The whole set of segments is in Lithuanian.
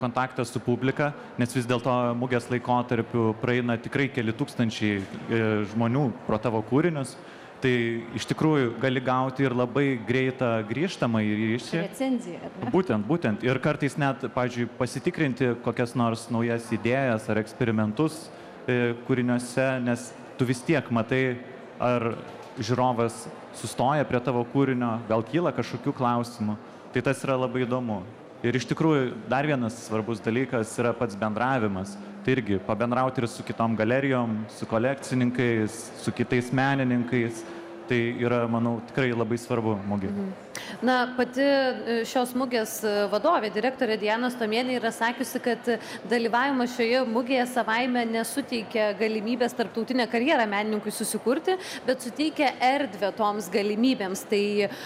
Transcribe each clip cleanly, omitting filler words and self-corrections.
kontaktą su publika, nes vis dėlto mugės laikotarpiu praeina tikrai keli tūkstančiai žmonių pro tavo kūrinius. Tai iš tikrųjų gali gauti ir labai greitą grįžtamąjį ryšį. Recenziją. Būtent. Ir kartais net, pavyzdžiui, pasitikrinti kokias nors naujas idėjas ar eksperimentus kūriniuose, nes tu vis tiek matai, ar žiūrovas sustoja prie tavo kūrinio, gal kyla kažkokių klausimų. Tai tas yra labai įdomu. Ir iš tikrųjų dar vienas svarbus dalykas yra pats bendravimas. Tai irgi pabendrauti ir su kitom galerijom, su kolekcininkais, su kitais menininkais. Tai yra, manau, tikrai labai svarbu mugė. Na, pati šios mugės vadovė, direktorė Diana Stomienė yra sakiusi, kad dalyvavimas šioje mugėje savaime nesuteikia galimybės tarptautinę karjerą menininkui susikurti, bet suteikia erdvę toms galimybėms. Tai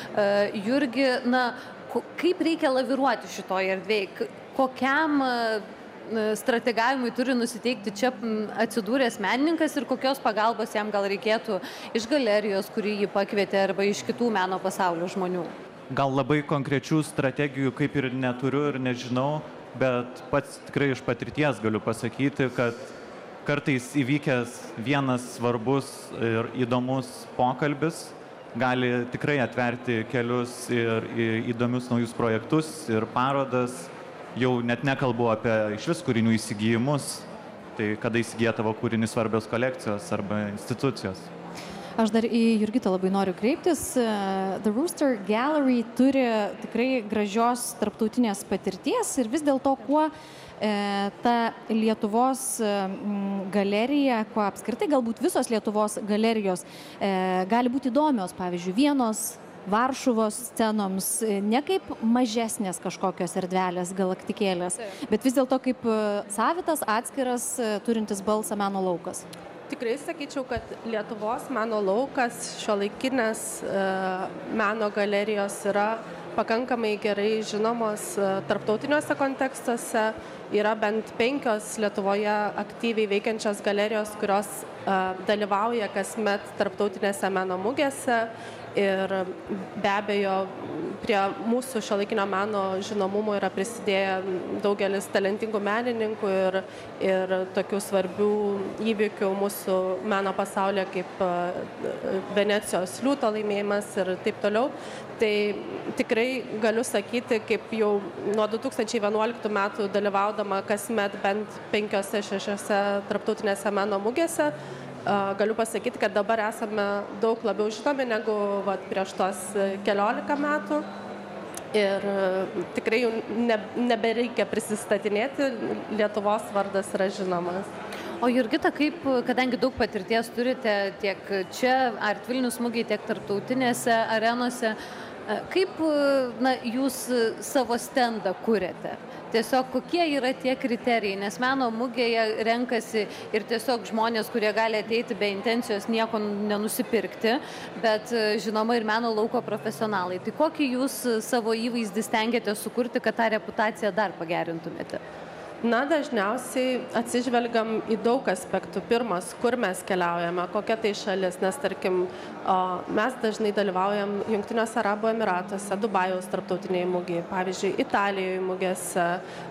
Jurgi, na, kaip reikia laviruoti šitoje erdvėje? Kokiam strategavimui turi nusiteikti čia atsidūręs menininkas ir kokios pagalbos jam gal reikėtų iš galerijos, kurį jį pakvietė, arba iš kitų meno pasaulio žmonių? Gal labai konkrečių strategijų kaip ir neturiu ir nežinau, bet pats tikrai iš patirties galiu pasakyti, kad kartais įvykęs vienas svarbus ir įdomus pokalbis gali tikrai atverti kelius ir įdomius naujus projektus ir parodas. Jau net nekalbu apie išvis kūrinių įsigijimus, tai kada įsigyja tavo kūrinį svarbios kolekcijos arba institucijos. Aš dar į Jurgitą labai noriu kreiptis. The Rooster Gallery turi tikrai gražios tarptautinės patirties ir vis dėlto kuo ta Lietuvos galerija, kuo apskritai galbūt visos Lietuvos galerijos gali būti įdomios, pavyzdžiui, Vienos, Varšuvos scenoms, ne kaip mažesnės kažkokios erdvelės, galaktikėlės, bet vis dėlto kaip savitas, atskiras, turintis balsą meno laukas. Tikrai sakyčiau, kad Lietuvos meno laukas, šiuolaikinės meno galerijos yra pakankamai gerai žinomos tarptautiniuose kontekstuose. Yra bent 5 Lietuvoje aktyviai veikiančios galerijos, kurios dalyvauja kasmet tarptautinėse meno mugėse. Ir be abejo, prie mūsų šiuolaikinio meno žinomumo yra prisidėję daugelis talentingų menininkų ir tokių svarbių įvykių mūsų meno pasaulyje, kaip Venecijos liūto laimėjimas ir taip toliau. Tai tikrai galiu sakyti, kaip jau nuo 2011 metų dalyvaudama kasmet bent 5-6 tarptautinėse meno mugėse, galiu pasakyti, kad dabar esame daug labiau žinomi negu prieš tos 14 metų ir tikrai nebereikia prisistatinėti, Lietuvos vardas yra žinomas. O Jurgita, kaip, kadangi daug patirties turite tiek čia Art Vilnius mugėje, tiek tarptautinėse arenose, kaip jūs savo stendą kuriate? Tiesiog kokie yra tie kriterijai, nes meno mugėje renkasi ir tiesiog žmonės, kurie gali ateiti be intencijos nieko nenusipirkti, bet žinoma ir meno lauko profesionalai. Tai kokį jūs savo įvaizdį stengiate sukurti, kad tą reputaciją dar pagerintumėte? Na, dažniausiai atsižvelgiam į daug aspektų. Pirmas, kur mes keliaujame, kokia tai šalis, nes tarkim, mes dažnai dalyvaujam Jungtiniuose Arabų Emyratuose, Dubajaus tarptautinėje mugėje, pavyzdžiui, Italijoje mugėse,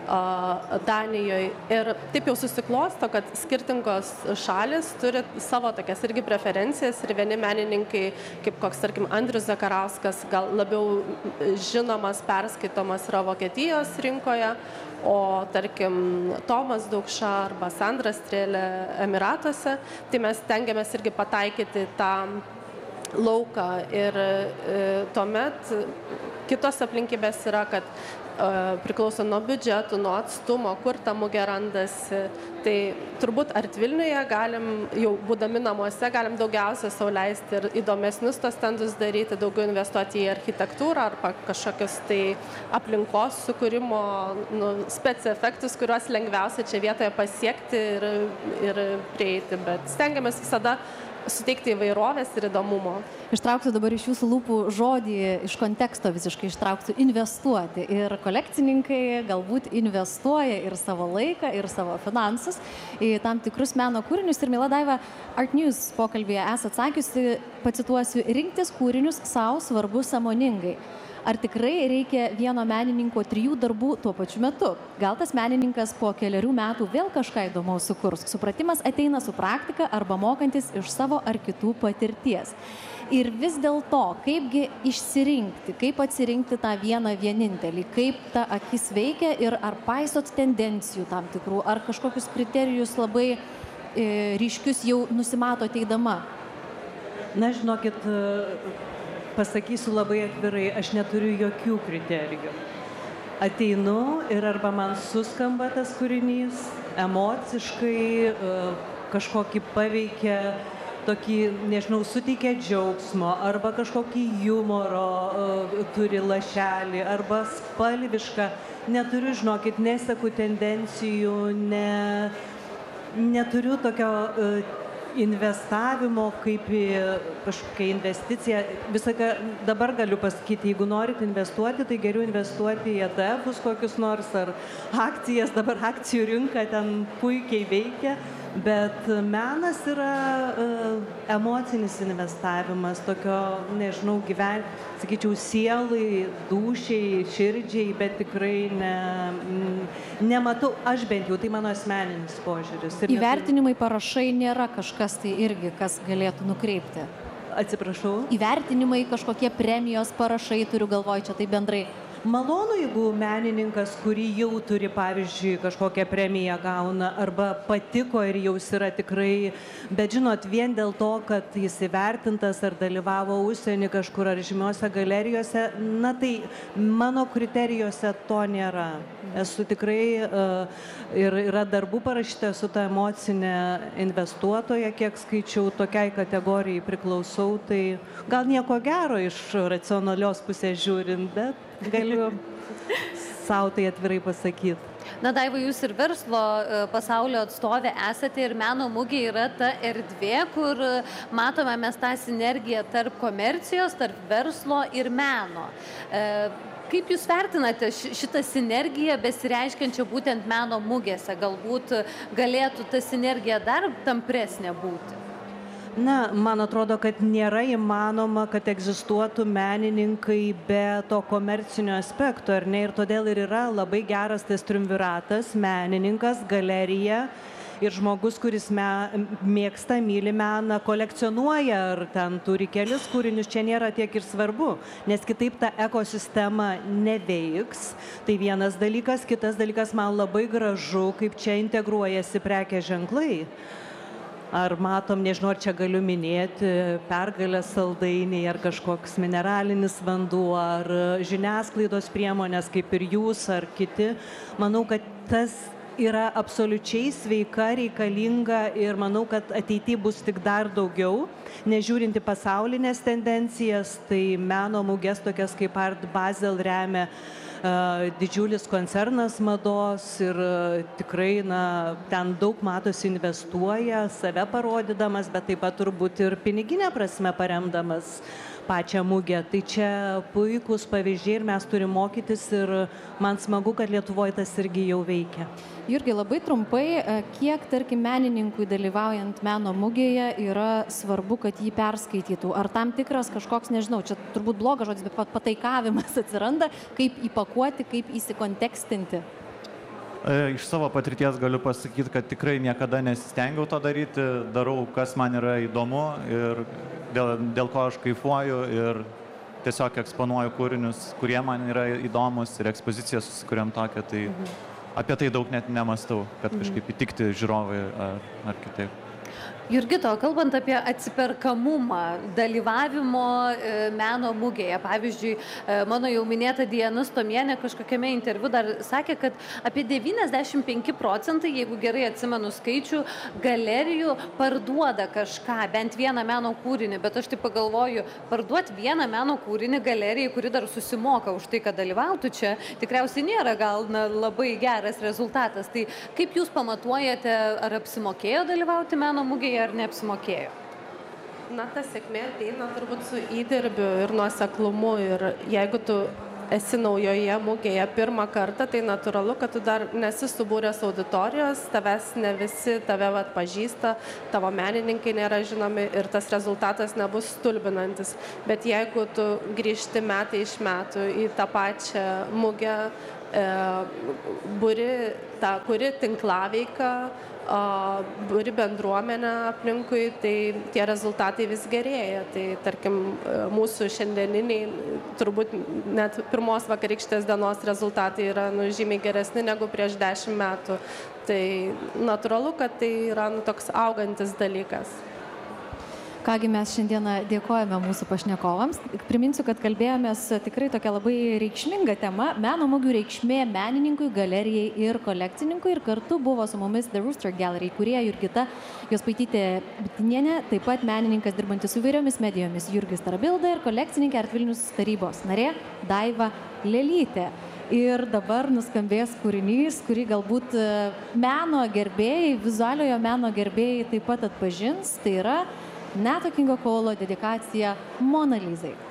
Danijoje. Ir taip jau susiklosto, kad skirtingos šalis turi savo tokias irgi preferencijas ir vieni menininkai, kaip koks, tarkim, Andrius Zakarauskas, gal labiau žinomas, perskaitomas yra Vokietijos rinkoje, o tarkim Tomas Daukša arba Sandra Strėlė Emiratuose, tai mes stengiamės irgi pataikyti tą lauką ir tuomet kitos aplinkybės yra, kad priklauso nuo biudžetų, nuo atstumo, kur ta mugė randasi. Tai turbūt Art Vilniuje galim, jau būdami namuose, galim daugiausia sau leisti ir įdomesnius tos stendus daryti, daugiau investuoti į architektūrą arba kažkokius tai aplinkos sukūrimo spec efektus, kuriuos lengviausia čia vietoje pasiekti ir prieiti. Bet stengiamės visada suteikti įvairovės ir įdomumo. Ištrauksiu dabar iš jūsų lūpų žodį, iš konteksto visiškai ištrauksiu investuoti. Ir kolekcininkai galbūt investuoja ir savo laiką, ir savo finansus į tam tikrus meno kūrinius. Ir miela Daiva, Art News pokalbėje esate sakiusi, pacituosiu, rinktis kūrinius savo svarbu sąmoningai. Ar tikrai reikia vieno menininko 3 darbų tuo pačiu metu? Gal tas menininkas po 4 metų vėl kažką įdomaus sukurs? Supratimas ateina su praktika arba mokantis iš savo ar kitų patirties. Ir vis dėlto, kaipgi išsirinkti, kaip atsirinkti tą vieną vienintelį, kaip ta akis veikia ir ar paisot tendencijų tam tikrų, ar kažkokius kriterijus labai ryškius jau nusimato ateidama? Na, žinokit, pasakysiu labai atvirai, aš neturiu jokių kriterijų. Ateinu ir arba man suskamba tas kūrinys, emociškai kažkokį paveikia, tokį, nežinau, suteikia džiaugsmo, arba kažkokį humoro turi lašelį, arba spalvišką. Neturiu, žinokit, neseku tendencijų, neturiu tokio investavimo kaip į kažkokią investiciją. Visąką dabar galiu pasakyti, jeigu norit investuoti, tai geriau investuoti į ETF-us kokius nors ar akcijas. Dabar akcijų rinka ten puikiai veikia, bet menas yra emocinis investavimas, tokio, nežinau, sakyčiau, sielai, dūšiai, širdžiai, bet tikrai nematau, aš bent jau, tai mano asmeninis požiūris. Įvertinimai, parašai nėra kažkas tai irgi, kas galėtų nukreipti. Atsiprašau? Įvertinimai, kažkokie premijos, parašai, turiu galvoj, čia tai bendrai. Malonu, jeigu menininkas, kurį jau turi, pavyzdžiui, kažkokią premiją gauna, arba patiko ir jau yra tikrai, bet žinot, vien dėl to, kad jis įvertintas ar dalyvavo užsienį kažkur ar žymiuose galerijose, na tai mano kriterijuose to nėra. Esu tikrai ir yra darbų parašyta, esu ta emocinė investuotoja, kiek skaičiau, tokiai kategorijai priklausau, tai gal nieko gero iš racionalios pusės žiūrint, bet galiu savo tai atvirai pasakyti. Na, Daiva, jūs ir verslo pasaulio atstovė esate ir meno mugė yra ta erdvė, kur matome mes tą sinergiją tarp komercijos, tarp verslo ir meno. Kaip jūs vertinate šitą sinergiją besireiškiančią būtent meno mugėse? Galbūt galėtų ta sinergija dar tampresnė būti? Na, man atrodo, kad nėra įmanoma, kad egzistuotų menininkai be to komercinio aspekto, ar ne? Ir todėl ir yra labai geras tas triumviratas, menininkas, galerija ir žmogus, kuris mėgsta, myli meną, kolekcionuoja ar ten turi kelis kūrinius, čia nėra tiek ir svarbu, nes kitaip ta ekosistema neveiks. Tai vienas dalykas, kitas dalykas, man labai gražu, kaip čia integruojasi prekės ženklai. Ar matom, nežinau, ar čia galiu minėti Pergalės saldainiai, ar kažkoks mineralinis vanduo, ar žiniasklaidos priemonės, kaip ir jūs, ar kiti. Manau, kad tas yra absoliučiai sveika, reikalinga ir manau, kad ateityje bus tik dar daugiau. Nežiūrinti pasaulinės tendencijas, tai meno muges tokias kaip Art Basel remia didžiulis koncernas mados ir tikrai, ten daug matosi investuoja, save parodydamas, bet taip pat turbūt ir piniginė prasme paremdamas pačią mugę. Tai čia puikūs pavyzdžiai ir mes turim mokytis ir man smagu, kad Lietuvoje tas irgi jau veikia. Jurgi, labai trumpai, kiek, tarkim, menininkui dalyvaujant meno mugėje yra svarbu, kad jį perskaitytų? Ar tam tikras kažkoks, nežinau, čia turbūt blogas žodis, bet pataikavimas atsiranda, kaip įpakuoti, kaip įsikontekstinti? Iš savo patirties galiu pasakyti, kad tikrai niekada nesistengiau to daryti, darau, kas man yra įdomu ir dėl ko aš kaifuoju ir tiesiog eksponuoju kūrinius, kurie man yra įdomus ir ekspoziciją susikuriam tokią, tai apie tai daug net nemastau, kad kažkaip įtikti žiūrovai ar kitaip. Jurgita, kalbant apie atsiperkamumą dalyvavimo meno mugėje, pavyzdžiui, mano jau minėta Diana Stomienė kažkokiame interviu dar sakė, kad apie 95%, jeigu gerai atsimenu skaičių, galerijų parduoda kažką, bent vieną meno kūrinį, bet aš taip pagalvoju, parduoti vieną meno kūrinį galerijai, kuri dar susimoka už tai, kad dalyvautų čia, tikriausiai nėra gal labai geras rezultatas. Tai kaip jūs pamatuojate, ar apsimokėjo dalyvauti meno mugėje, ar neapsimokėjo? Na, ta sėkmė ateina turbūt su įdirbiu ir nuoseklumu. Ir jeigu tu esi naujoje mugėje pirmą kartą, tai natūralu, kad tu dar nesi subūręs auditorijos, tavęs ne visi tave pažįsta, tavo menininkai nėra žinomi ir tas rezultatas nebus stulbinantis. Bet jeigu tu grįžti metai iš metų į tą pačią mugę, kuri tinklaveiką, buri bendruomenę aplinkui, tai tie rezultatai vis gerėja. Tai tarkim, mūsų šiandieniniai, turbūt net pirmos vakarykštės dienos rezultatai yra žymiai geresni negu prieš 10 metų. Tai natūralu, kad tai yra toks augantis dalykas. Kągi mes šiandieną dėkojame mūsų pašnekovams. Priminsiu, kad kalbėjomės tikrai tokia labai reikšminga tema – meno mugių reikšmė menininkui, galerijai ir kolekcininkui. Ir kartu buvo su mumis The Rooster Gallery įkūrėja Jurgita Jospaitytė-Bitinienė, taip pat menininkas dirbantis su įvairiomis medijomis Jurgis Tarabilda ir kolekcininkė Art Vilnius tarybos narė Daiva Lelytė. Ir dabar nuskambės kūrinys, kurį galbūt meno gerbėjai, vizualiojo meno gerbėjai taip pat atpažins. Tai yra Nato Kingo Kaulo dedikacija Mona Lizai.